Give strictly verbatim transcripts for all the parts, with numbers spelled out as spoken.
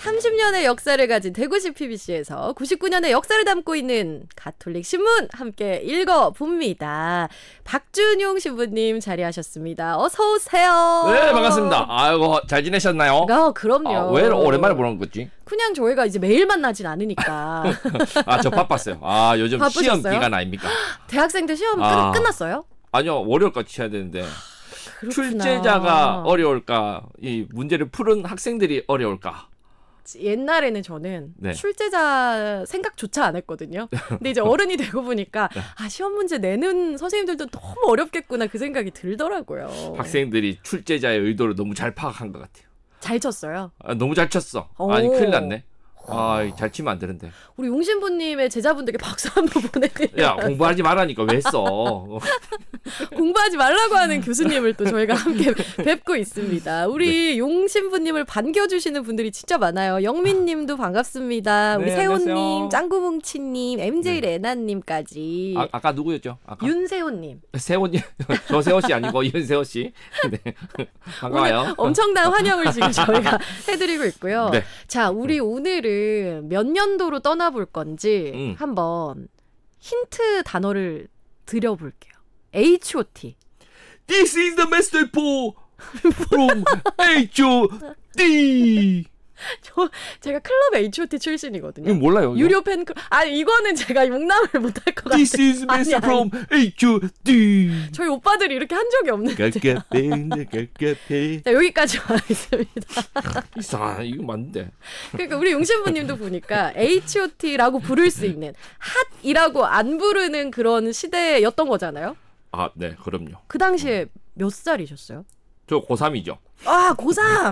삼십 년의 역사를 가진 대구시 피비씨에서 구십구 년의 역사를 담고 있는 가톨릭 신문 함께 읽어봅니다. 박준용 신부님 자리하셨습니다. 어서 오세요. 네, 반갑습니다. 아이고, 잘 지내셨나요? 아, 그럼요. 아, 왜 오랜만에 보는 거지? 그냥 저희가 이제 매일 만나진 않으니까. 아, 저 바빴어요. 아, 요즘 바쁘셨어요? 시험 기간 아닙니까? 대학생들 시험 아. 끝, 끝났어요? 아니요, 월요일까지 쳐야 되는데. 그렇구나. 출제자가 어려울까? 이 문제를 푸는 학생들이 어려울까? 옛날에는 저는 네. 출제자 생각조차 안 했거든요. 근데 이제 어른이 되고 보니까 아, 시험 문제 내는 선생님들도 너무 어렵겠구나 그 생각이 들더라고요. 학생들이 출제자의 의도를 너무 잘 파악한 것 같아요. 잘 쳤어요. 아, 너무 잘 쳤어. 오. 아니, 큰일 났네. 아, 잘 치면 안 되는데. 우리 용신부님의 제자분들께 박수 한번 보내드려요. 야, 공부하지 말라니까 왜 했어? 공부하지 말라고 하는 교수님을 또 저희가 함께 뵙고 있습니다. 우리 네. 용신부님을 반겨주시는 분들이 진짜 많아요. 영민님도 반갑습니다. 우리 네, 세호님, 안녕하세요. 짱구뭉치님, 엠제이 네. 레나님까지. 아, 아까 누구였죠? 아까? 윤세호님. 세호님, 저 세호씨 아니고 윤세호 씨. 네. 반가워요. 엄청난 환영을 지금 저희가 해드리고 있고요. 네. 자, 우리 오늘은 몇 년도로 떠나볼 건지 음. 한번 힌트 단어를 드려볼게요. 에이치 오 티. This is the master for from 에이치 오 티. 저 제가 클럽 에이치 오 티 출신이거든요. 이거 몰라요. 이거? 유료 팬클럽. 아니 이거는 제가 용남을 못할 것 같아요. This is master 아니, 아니. from 에이치 오 티. 저희 오빠들이 이렇게 한 적이 없는데. 깔깔페 자, 여기까지 와 있습니다. 이상하 이거 맞는데. 그러니까 우리 용신부님도 보니까 에이치 오 티라고 부를 수 있는 핫이라고 안 부르는 그런 시대였던 거잖아요. 아, 네, 그럼요. 그 당시에 몇 살이셨어요? 저 고삼이죠. 아, 고삼.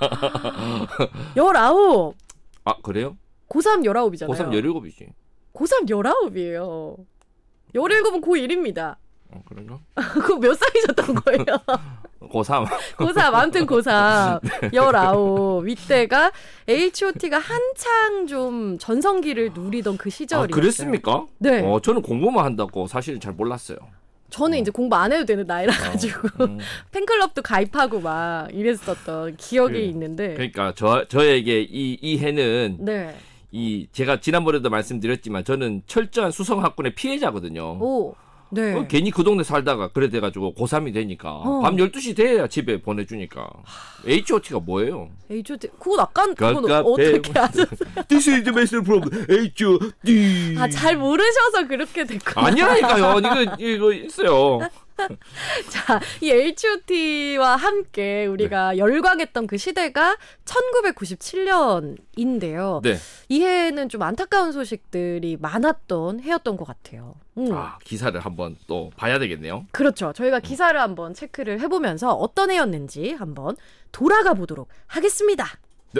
열아홉. 아, 그래요? 고삼 열아홉이잖아요. 고삼 열일곱이지. 고삼 열아홉이에요. 열일곱은 고일입니다. 어, 그런가? 그거 몇 살이셨던 거예요? 고삼. 고삼, 아무튼 고삼, 열아홉. 이때가 에이치 오 티가 한창 좀 전성기를 누리던 그 시절이었어요. 아, 그랬습니까? 네. 어, 저는 공부만 한다고 사실 잘 몰랐어요. 저는 이제 공부 안 해도 되는 나이라 가지고 어, 음. 팬클럽도 가입하고 막 이랬었던 기억이 그, 있는데. 그러니까 저 저에게 이 이 해는 네. 이 제가 지난번에도 말씀드렸지만 저는 철저한 수성학군의 피해자거든요. 오. 네. 어, 괜히 그 동네 살다가 그래 돼가지고 고삼이 되니까 어. 밤 열두 시 돼야 집에 보내주니까. 에이치 오 티가 뭐예요? 에이치 오 티 그건 아까 그건 가깝게 어떻게 아셨어요? This is the message from 에이치 오 티. 아, 잘 모르셔서 그렇게 됐구나. 아니라니까요. 이거 이거 있어요. 자, 이 에이치 오 티와 함께 우리가 네. 열광했던 그 시대가 천구백구십칠 년인데요. 네. 이 해에는 좀 안타까운 소식들이 많았던 해였던 것 같아요. 음. 아, 기사를 한번 또 봐야 되겠네요. 그렇죠. 저희가 기사를 한번 체크를 해보면서 어떤 해였는지 한번 돌아가 보도록 하겠습니다. 네.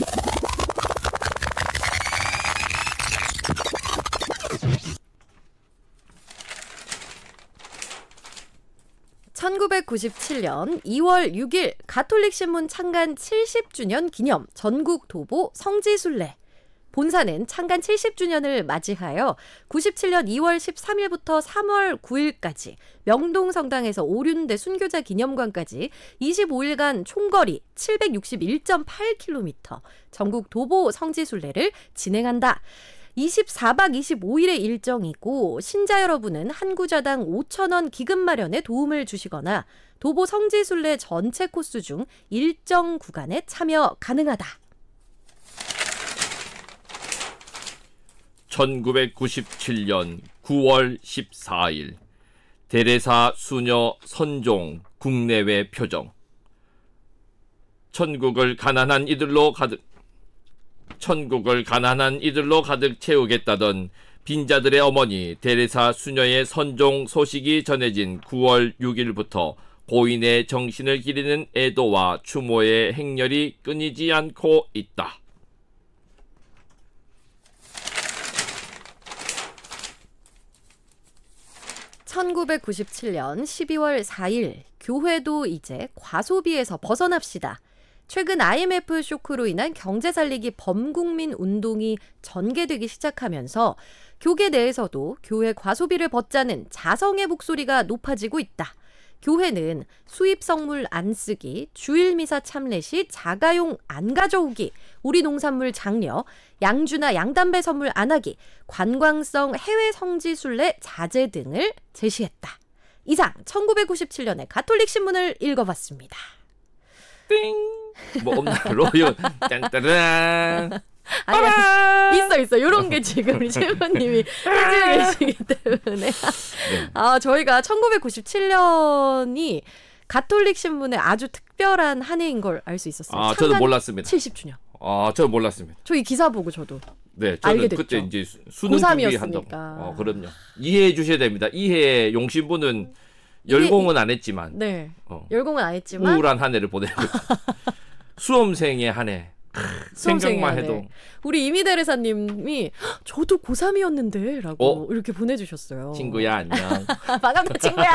천구백구십칠 년 이월 육일 가톨릭 신문 창간 칠십 주년 기념 전국 도보 성지순례. 본사는 창간 칠십 주년을 맞이하여 구십칠 년 이월 십삼일부터 삼월 구일까지 명동성당에서 오륜대 순교자 기념관까지 이십오일간 총거리 칠백육십일 점 팔 킬로미터 전국 도보 성지순례를 진행한다. 이십사박 이십오일의 일정이고 신자 여러분은 한 구자당 오천 원 기금 마련에 도움을 주시거나 도보 성지순례 전체 코스 중 일정 구간에 참여 가능하다. 천구백구십칠 년 구월 십사일 대레사 수녀 선종 국내외 표정. 천국을 가난한 이들로 가득 천국을 가난한 이들로 가득 채우겠다던 빈자들의 어머니 대레사 수녀의 선종 소식이 전해진 구월 육일부터 고인의 정신을 기리는 애도와 추모의 행렬이 끊이지 않고 있다. 천구백구십칠 년 십이월 사일 교회도 이제 과소비에서 벗어납시다. 최근 아이엠에프 쇼크로 인한 경제 살리기 범국민 운동이 전개되기 시작하면서 교계 내에서도 교회 과소비를 벗자는 자성의 목소리가 높아지고 있다. 교회는 수입 성물 안 쓰기, 주일 미사 참례 시 자가용 안 가져오기, 우리 농산물 장려, 양주나 양담배 선물 안 하기, 관광성 해외 성지 순례 자제 등을 제시했다. 이상 천구백구십칠 년의 가톨릭 신문을 읽어봤습니다. 띵! 뭐 없나? 로요. 짠따란. 아니, 있어 있어. 이런 게 지금 우리 신부님이 해주고 계시기 때문에. 네. 아, 저희가 천구백구십칠 년이 가톨릭 신문의 아주 특별한 한 해인 걸 알 수 있었어요. 아, 저도 몰랐습니다. 칠십 주년. 아, 저는 몰랐습니다. 저 이 기사 보고 저도 네, 알게 저는 됐죠. 그때 이제 수- 수능 준비한다고. 고삼이었으니까. 어, 그럼요. 이해해 주셔야 됩니다. 이해 용신부는 열공은 안 했지만 네. 어, 열공은 안 했지만 우울한 한 해를 보내고 수험생의 한 해. 수험생의 생각만 한 해. 해도 우리 이미 대리사님이 저도 고삼이었는데 라고 어? 이렇게 보내주셨어요. 친구야 안녕. 반갑다 친구야.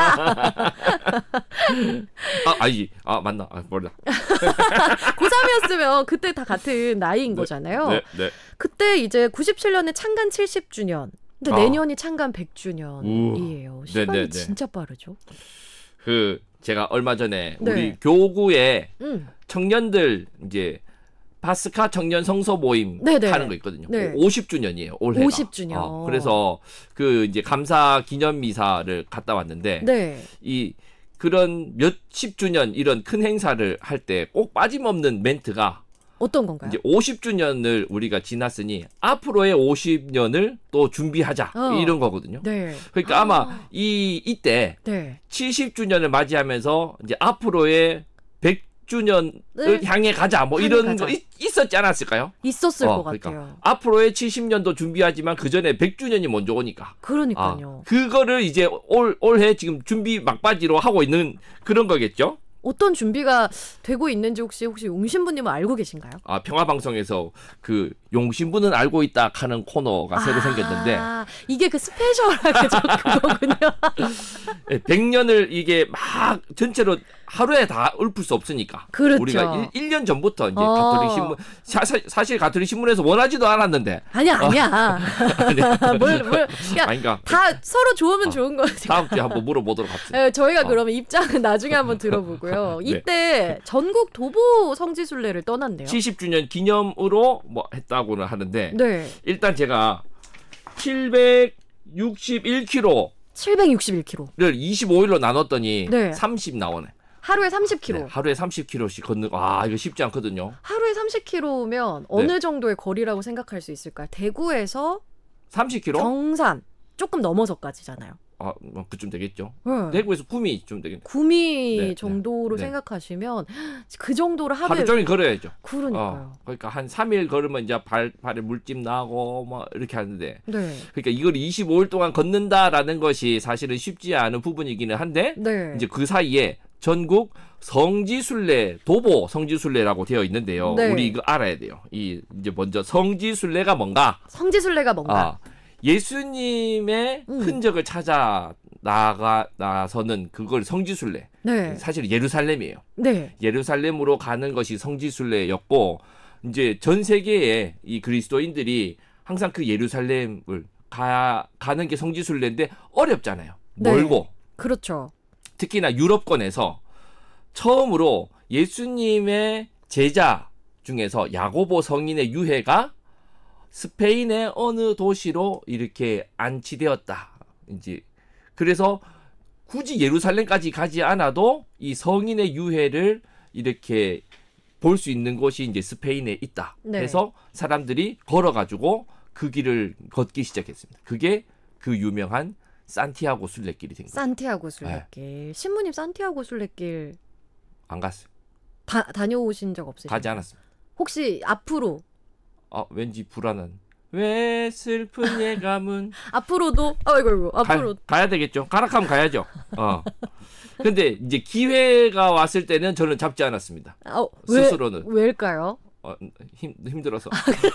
아, 아니, 아 맞나? 아, 몰라. 고삼이었으면 그때 다 같은 나이인 거잖아요. 네, 네. 그때 이제 구십칠 년에 창간 칠십 주년. 근데 아. 내년이 창간 백 주년이에요. 시간이 네네네. 진짜 빠르죠. 그 제가 얼마 전에 네. 우리 교구에 음. 청년들 이제 파스카 청년 성서 모임 네네. 하는 거 있거든요. 네. 오십 주년이에요. 올해가. 오십 주년. 어, 그래서 그 이제 감사 기념 미사를 갔다 왔는데 네. 이 그런 몇십 주년 이런 큰 행사를 할 때 꼭 빠짐없는 멘트가 어떤 건가요? 이제 오십 주년을 우리가 지났으니 앞으로의 오십 년을 또 준비하자 어. 이런 거거든요. 네. 그러니까 아마 이 이때 네. 칠십 주년을 맞이하면서 이제 앞으로의 백 주년을 네. 향해 가자 뭐 향해 이런 가자. 거 있, 있었지 않았을까요? 있었을 어, 것 같아요. 그러니까 앞으로의 칠십 년도 준비하지만 그 전에 백 주년이 먼저 오니까. 그러니까요. 아, 그거를 이제 올 올해 지금 준비 막바지로 하고 있는 그런 거겠죠? 어떤 준비가 되고 있는지 혹시 혹시 용신부님은 알고 계신가요? 아, 평화방송에서 그 용신부는 알고 있다 하는 코너가 새로 생겼는데 아, 이게 그 스페셜하게 저 그거군요. 백 년을 이게 막 전체로 하루에 다 읊을 수 없으니까 그렇죠. 우리가 일 년 전부터 이제 어. 가톨릭 신문 사, 사, 사실 가톨릭 신문에서 원하지도 않았는데 아니야, 아니야. 뭘, 뭘. 그러니까 아닌가 다 서로 좋으면 어. 좋은 거지. 다음 주에 한번 물어보도록 합시다. 네, 저희가 어. 그러면 입장은 나중에 한번 들어보고요. 네. 이때 전국 도보 성지순례를 떠난대요. 칠십 주년 기념으로 뭐 했다고는 하는데 네. 일단 제가 칠백육십일 킬로미터를 칠백육십일 킬로미터. 이십오 일로 나눴더니 네. 삼십 나오네. 하루에 삼십 킬로미터. 네, 하루에 삼십 킬로미터씩 걷는 거. 아, 이거 쉽지 않거든요. 하루에 삼십 킬로미터면 어느 정도의 거리라고 생각할 수 있을까요? 대구에서 삼십 킬로미터? 경산 조금 넘어서까지잖아요. 아, 뭐 그쯤 되겠죠. 네. 대구에서 구미쯤 되겠네. 구미 네, 정도로 네. 생각하시면 그 정도로 하루에 하루 종일 걸어야죠. 그러니까요. 어, 그러니까 한 삼 일 걸으면 이제 발, 발에 물집 나고 뭐 이렇게 하는데 네. 그러니까 이걸 이십오 일 동안 걷는다라는 것이 사실은 쉽지 않은 부분이기는 한데 네. 이제 그 사이에 전국 성지순례 도보 성지순례라고 되어 있는데요. 네. 우리 이거 알아야 돼요. 이 이제 먼저 성지순례가 뭔가? 성지순례가 뭔가? 아, 예수님의 음. 흔적을 찾아 나가 나서는 그걸 성지순례. 네. 사실 예루살렘이에요. 네. 예루살렘으로 가는 것이 성지순례였고 이제 전 세계의 이 그리스도인들이 항상 그 예루살렘을 가 가는 게 성지순례인데 어렵잖아요. 네. 멀고 그렇죠. 특히나 유럽권에서 처음으로 예수님의 제자 중에서 야고보 성인의 유해가 스페인의 어느 도시로 이렇게 안치되었다. 이제 그래서 굳이 예루살렘까지 가지 않아도 이 성인의 유해를 이렇게 볼 수 있는 곳이 이제 스페인에 있다. 네. 그래서 사람들이 걸어가지고 그 길을 걷기 시작했습니다. 그게 그 유명한 산티아고 순례길이 된 거예요. 산티아고 순례길. 신부님 산티아고 순례길 안 갔어요. 다, 다녀오신 적 없으세요? 가지 않았습니다. 혹시 앞으로 아, 왠지 불안한. 왜 슬픈 예감은 앞으로도 아이고 아이고 앞으로 가, 가야 되겠죠. 가락하면 가야죠. 어. 근데 이제 기회가 왔을 때는 저는 잡지 않았습니다. 아, 어, 왜, 스스로는 왜일까요? 어, 힘 힘들어서.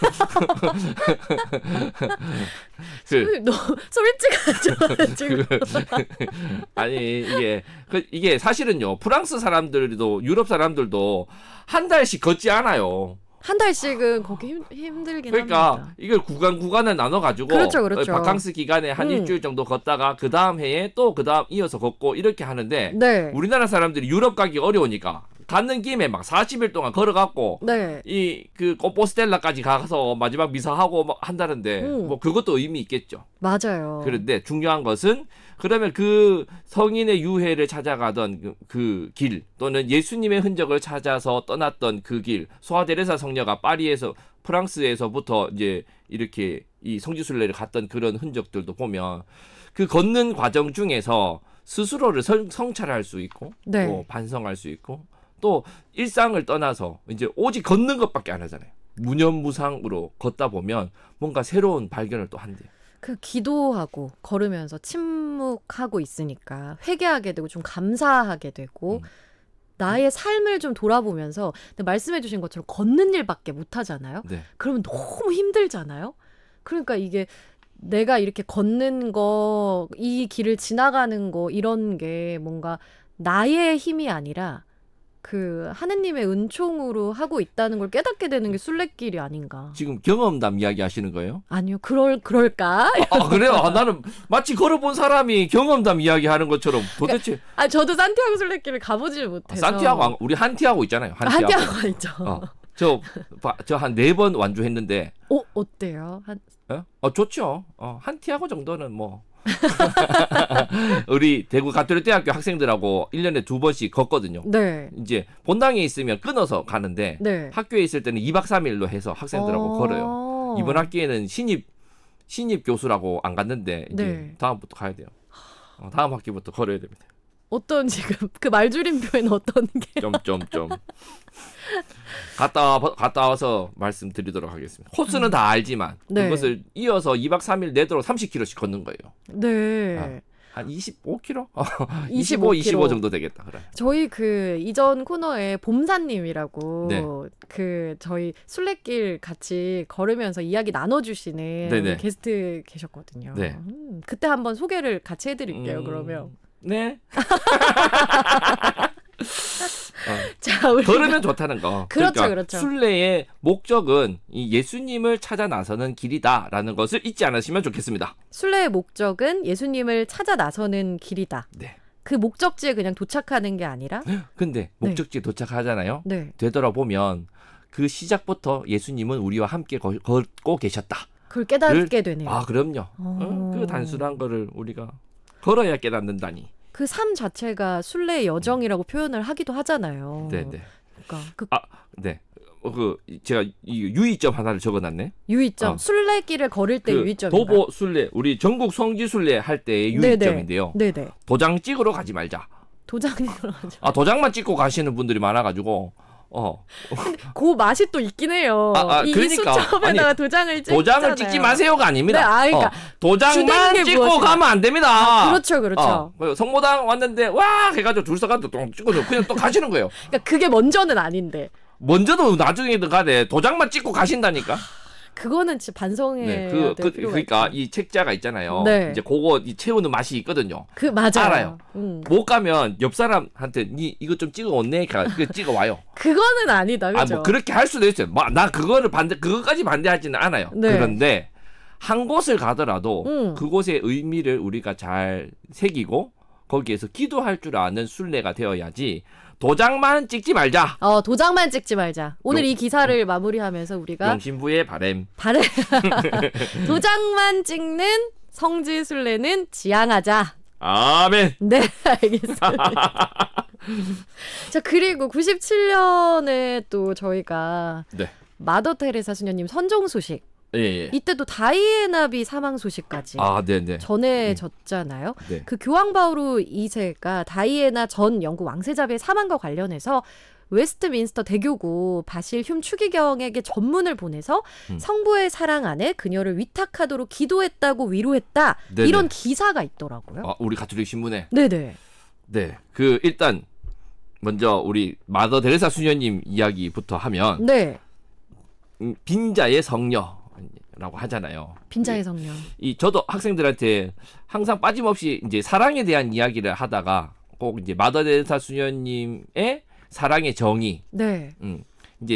그, 그, 너 솔직하죠 지금. 그, 아니 이게 그, 이게 사실은요. 프랑스 사람들도 유럽 사람들도 한 달씩 걷지 않아요. 한 달씩은 거기 힘, 힘들긴 그러니까 합니다. 이걸 구간 구간을 나눠 가지고 그렇죠, 그렇죠. 바캉스 기간에 한 음. 일주일 정도 걷다가 그 다음 해에 또 그 다음 이어서 걷고 이렇게 하는데 네. 우리나라 사람들이 유럽 가기 어려우니까 가는 김에 막 사십 일 동안 걸어갖고 네. 이 그 꼬포스텔라까지 가서 마지막 미사하고 막 한다는데 음. 뭐 그것도 의미 있겠죠. 맞아요. 그런데 중요한 것은 그러면 그 성인의 유해를 찾아가던 그 길 또는 예수님의 흔적을 찾아서 떠났던 그 길, 소아데레사 성녀가 파리에서 프랑스에서부터 이제 이렇게 이 성지순례를 갔던 그런 흔적들도 보면 그 걷는 과정 중에서 스스로를 성, 성찰할 수 있고 네. 또 반성할 수 있고 또 일상을 떠나서 이제 오직 걷는 것밖에 안 하잖아요. 무념무상으로 걷다 보면 뭔가 새로운 발견을 또 한대요. 그 기도하고 걸으면서 침묵하고 있으니까 회개하게 되고 좀 감사하게 되고 음. 나의 삶을 좀 돌아보면서 근데 말씀해 주신 것처럼 걷는 일밖에 못 하잖아요. 네. 그러면 너무 힘들잖아요. 그러니까 이게 내가 이렇게 걷는 거, 이 길을 지나가는 거 이런 게 뭔가 나의 힘이 아니라 그 하느님의 은총으로 하고 있다는 걸 깨닫게 되는 게 순례길이 아닌가. 지금 경험담 이야기 하시는 거예요? 아니요, 그럴 그럴까? 아, 그래요? 아, 나는 마치 걸어본 사람이 경험담 이야기 하는 것처럼 도대체. 아, 저도 산티아고 순례길을 가보질 아, 못해서. 산티아고, 안- 우리 한티아고 있잖아요. 한티아고. 한티아고가 있죠. 어, 저, 저 한 네 번 완주했는데, 어, 어때요? 한 어? 어, 좋죠. 어, 한티아고 정도는 뭐. 우리 대구 가톨릭 대학교 학생들하고 일 년에 두 번씩 걷거든요. 네. 이제 본당에 있으면 끊어서 가는데, 네. 학교에 있을 때는 이 박 삼 일로 해서 학생들하고 어. 걸어요. 이번 학기에는 신입 신입 교수라고 안 갔는데 이제 네. 다음부터 가야 돼요. 어, 다음 학기부터 걸어야 됩니다. 어떤 지금 그 말줄임표에는 어떤 게 점점점 갔다 와, 갔다 와서 말씀드리도록 하겠습니다. 코스는 다 알지만 네. 그것을 이어서 이 박 삼 일 내도록 삼십 킬로미터씩 걷는 거예요. 네. 아. 한 이십오 킬로미터? 이십오 이십오, 이십오 정도 되겠다. 그래. 저희 그 이전 코너에 봄사님이라고 네. 그 저희 순례길 같이 걸으면서 이야기 나눠주시는 네네. 게스트 계셨거든요. 네. 음, 그때 한번 소개를 같이 해드릴게요. 음, 그러면 네. 어, 자 우리 걸으면 좋다는 거. 그렇죠, 그러니까 그렇죠. 순례의 목적은 이 예수님을 찾아 나서는 길이다라는 것을 잊지 않으시면 좋겠습니다. 순례의 목적은 예수님을 찾아 나서는 길이다. 네. 그 목적지에 그냥 도착하는 게 아니라 근데 목적지에 도착하잖아요. 네. 되돌아보면 그 시작부터 예수님은 우리와 함께 거- 걷고 계셨다. 그걸 깨닫게 되네요. 아, 그럼요. 어. 어, 그 단순한 거를 우리가 걸어야 깨닫는다니. 그 삶 자체가 순례의 여정이라고 표현을 하기도 하잖아요. 네, 네. 그러니까 그 아, 네. 어, 그 제가 이 유의점 하나를 적어놨네. 유의점, 어. 순례길을 걸을 때 그 유의점인가? 도보 순례, 우리 전국 성지 순례 할 때의 유의점인데요. 네네. 도장 찍으러 가지 말자. 도장으로 하죠. 아, 도장만 찍고 가시는 분들이 많아가지고 어 그 맛이 또 있긴 해요. 아, 아, 이, 그러니까. 이 수첩에다가 아니, 도장을 찍잖아요. 도장을 찍지 마세요가 아닙니다. 네, 아, 그러니까 어, 도장만 주된 게 찍고 무엇이냐. 가면 안 됩니다. 아, 그렇죠, 그렇죠. 어, 성모당 왔는데 와 해가지고 줄 서가지고 똥 찍어서 그냥 또 가시는 거예요. 그러니까 그게 먼저는 아닌데 먼저도 나중에든 가되 도장만 찍고 가신다니까. 그거는 진짜 반성해야 네, 될 그, 그 필요가 그러니까 있죠. 이 책자가 있잖아요. 네. 이제 그거 이 채우는 맛이 있거든요. 그 맞아요. 알아요. 음. 못 가면 옆 사람한테 니 이거 좀 찍어 온네. 그 찍어 와요. 그거는 아니다, 아, 그죠? 뭐 그렇게 할 수도 있어요. 뭐, 나 그거를 반대, 그거까지 반대하지는 않아요. 네. 그런데 한 곳을 가더라도 음. 그곳의 의미를 우리가 잘 새기고 거기에서 기도할 줄 아는 순례가 되어야지 도장만 찍지 말자. 어, 도장만 찍지 말자. 오늘 용- 이 기사를 마무리하면서 우리가 영신부의 바램. 바른 도장만 찍는 성지 순례는 지양하자. 아멘. 네, 알겠습니다. 자, 그리고 구십칠 년에 또 저희가 네. 마더 테레사 수녀님 선종 소식. 예, 예. 이때 또 다이애나비 사망 소식까지 아, 네, 네. 전해졌잖아요. 네. 그 교황 바오로 이 세가 다이애나 전 영국 왕세자비의 사망과 관련해서 웨스트민스터 대교구 바실 흉 추기경에게 전문을 보내서 음. 성부의 사랑 안에 그녀를 위탁하도록 기도했다고 위로했다. 네네. 이런 기사가 있더라고요. 아, 우리 가톨릭 신문에. 네네. 네. 그 일단 먼저 우리 마더 데레사 수녀님 이야기부터 하면 네. 음, 빈자의 성녀라고 하잖아요. 빈자의 성령. 이 저도 학생들한테 항상 빠짐없이 이제 사랑에 대한 이야기를 하다가 꼭 이제 마더 데레사 수녀님의 사랑의 정의, 네. 음, 이제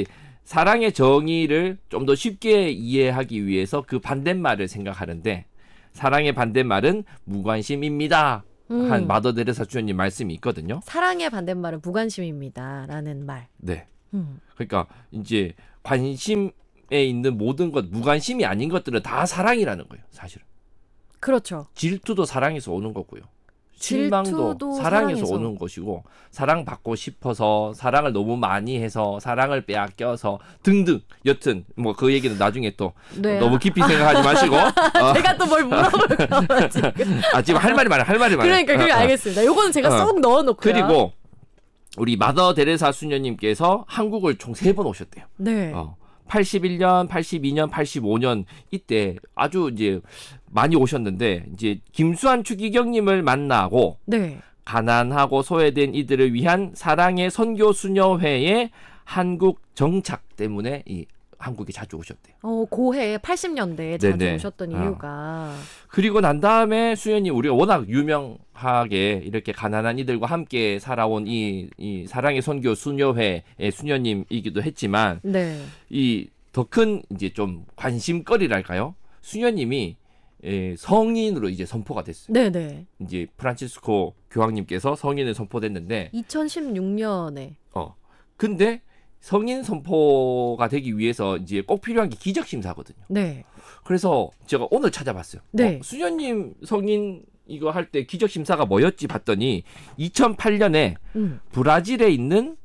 사랑의 정의를 좀 더 쉽게 이해하기 위해서 그 반대말을 생각하는데 사랑의 반대말은 무관심입니다. 음. 한 마더 데레사 주연님 말씀이 있거든요. 사랑의 반대말은 무관심입니다라는 말. 네. 음. 그러니까 이제 관심에 있는 모든 것, 무관심이 아닌 것들은 다 사랑이라는 거예요. 사실은. 그렇죠. 질투도 사랑에서 오는 거고요. 실망도 질투도 사랑에서, 사랑에서. 오는 것이고 사랑받고 싶어서 사랑을 너무 많이 해서 사랑을 빼앗겨서 등등 여튼 뭐 그 얘기는 나중에 또 네. 너무 깊이 생각하지 마시고 어. 제가 또 뭘 물어볼까 지금. 아 지금 할 말이 많아 할 말이 많아 그러니까 그게 어, 어. 알겠습니다. 요거는 제가 어. 쏙 넣어놓고요. 그리고 우리 마더 데레사 수녀님께서 한국을 총 세 번 오셨대요. 네. 어. 팔십일 년, 팔십이 년, 팔십오 년 이때 아주 이제 많이 오셨는데 이제 김수환 추기경님을 만나고 네. 가난하고 소외된 이들을 위한 사랑의 선교 수녀회의 한국 정착 때문에 이 한국에 자주 오셨대요. 어, 고해 팔십 년대에 자주 네네. 오셨던 어. 이유가 그리고 난 다음에 수연이 우리가 워낙 유명하게 이렇게 가난한 이들과 함께 살아온 이, 이 사랑의 선교 수녀회의 수녀님이기도 했지만 네. 이 더 큰 이제 좀 관심거리랄까요? 수녀님이 예, 성인으로 이제 선포가 됐어요. 네네. 이제 프란치스코 교황님께서 성인을 선포됐는데, 이천십육 년에 어, 근데 성인 선포가 되기 위해서 이제 꼭 필요한 게 기적 심사거든요. 네. 그래서 제가 오늘 찾아봤어요. 네. 어, 수녀님 성인 이거 할 때 기적 심사가 뭐였지 봤더니 이천팔 년에 음. 브라질에 있는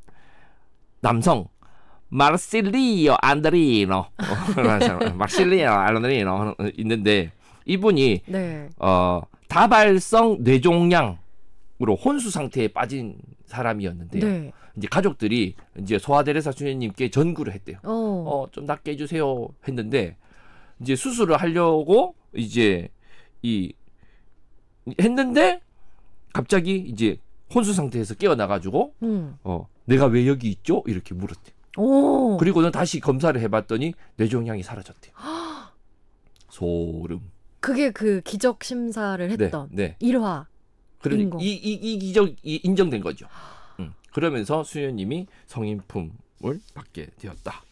남성 마르실리오 안드리노 마르실리오 안드리노 있는데 이분이 네. 어, 다발성 뇌종양으로 혼수 상태에 빠진 사람이었는데요. 네. 이제 가족들이 이제 소아데레사 주님께 전구를 했대요. 어. 어, 좀 낫게 해주세요 했는데 이제 수술을 하려고 이제 이 했는데 갑자기 이제 혼수 상태에서 깨어나가지고 음. 어, 내가 왜 여기 있죠? 이렇게 물었대. 오. 그리고는 다시 검사를 해봤더니 뇌종양이 사라졌대요. 소름. 그게 그 기적 심사를 했던 네, 네. 일화. 그러니까 이, 이, 이 기적이 인정된 거죠. 음. 그러면서 수녀님이 성인품을 받게 되었다.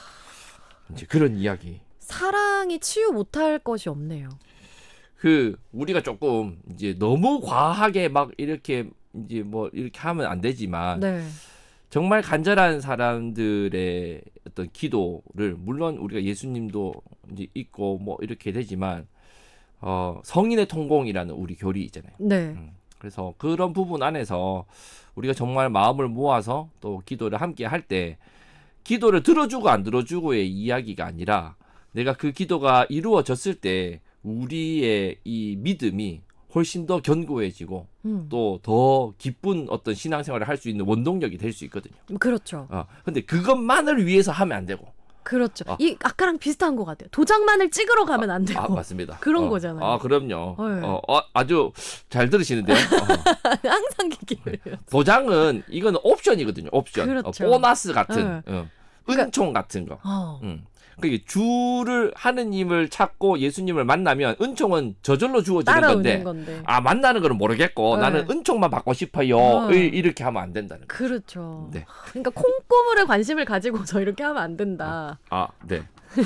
이제 그런 이야기. 사랑이 치유 못할 것이 없네요. 그 우리가 조금 이제 너무 과하게 막 이렇게 이제 뭐 이렇게 하면 안 되지만 네. 정말 간절한 사람들의 어떤 기도를 물론 우리가 예수님도 이제 있고 뭐 이렇게 되지만 어, 성인의 통공이라는 우리 교리 있잖아요. 네. 음, 그래서 그런 부분 안에서 우리가 정말 마음을 모아서 또 기도를 함께 할 때 기도를 들어주고 안 들어주고의 이야기가 아니라 내가 그 기도가 이루어졌을 때 우리의 이 믿음이 훨씬 더 견고해지고 음. 또 더 기쁜 어떤 신앙생활을 할 수 있는 원동력이 될 수 있거든요. 그렇죠. 어, 근데 그것만을 위해서 하면 안 되고. 그렇죠. 아. 이 아까랑 비슷한 것 같아요. 도장만을 찍으러 가면 안 되고. 아, 맞습니다. 그런 어, 거잖아요. 아, 그럼요. 네. 어, 어, 아주 잘 들으시는데요. 어. 항상 기기를. 도장은 이거는 옵션이거든요. 옵션. 그렇죠. 어, 보너스 같은, 네. 어, 그러니까- 은총 같은 거. 어. 음. 그러니까 주를 하느님을 찾고 예수님을 만나면 은총은 저절로 주어지는 따라오는 건데, 건데. 아 만나는 거는 모르겠고 네. 나는 은총만 받고 싶어요. 어. 이- 이렇게 하면 안 된다는 거. 그렇죠. 네. 그러니까 콩고물에 관심을 가지고서 이렇게 하면 안 된다. 아, 네.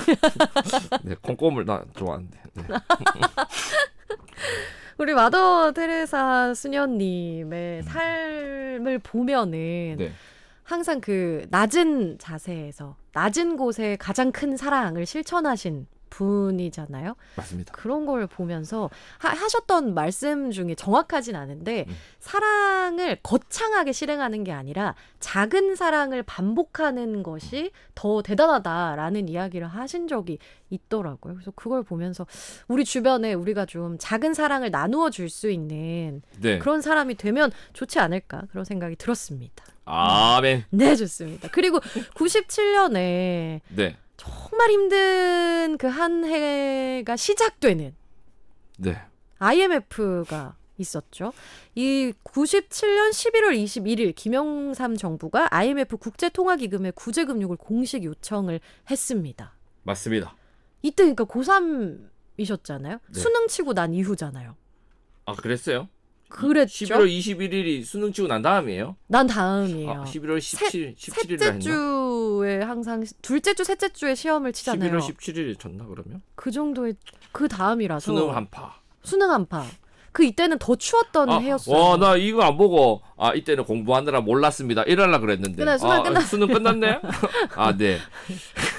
네, 콩고물 나 좋아하는데. 네. 우리 마더 테레사 수녀님의 삶을 보면은 네. 항상 그 낮은 자세에서 낮은 곳에 가장 큰 사랑을 실천하신 분이잖아요. 맞습니다. 그런 걸 보면서 하, 하셨던 말씀 중에 정확하진 않은데 음. 사랑을 거창하게 실행하는 게 아니라 작은 사랑을 반복하는 것이 더 대단하다라는 이야기를 하신 적이 있더라고요. 그래서 그걸 보면서 우리 주변에 우리가 좀 작은 사랑을 나누어 줄 수 있는 네. 그런 사람이 되면 좋지 않을까 그런 생각이 들었습니다. 아멘. 네, 좋습니다. 그리고 구십칠 년에 네. 정말 힘든 그 한 해가 시작되는 네. 아이엠에프가 있었죠. 이 구십칠 년 십일월 이십일일 김영삼 정부가 아이엠에프 국제통화기금에 구제금융을 공식 요청을 했습니다. 맞습니다. 이때 그러니까 고삼이셨잖아요. 네. 수능 치고 난 이후잖아요. 아, 그랬어요? 그랬죠. 십일월 이십일일이 수능 치고 난 다음이에요? 난 다음이에요. 아, 십일월 십칠, 십칠일에 셋째 했나? 주에 항상 둘째 주, 셋째 주에 시험을 치잖아요. 십일월 십칠일에 쳤나 그러면? 그 정도의 그 다음이라서 수능 한파. 수능 한파. 그 이때는 더 추웠던 아, 해였어요. 와, 나 이거 안 보고 아 이때는 공부하느라 몰랐습니다. 이럴라 그랬는데. 그날 수능 아, 끝났- 수능 끝났네. 아, 네.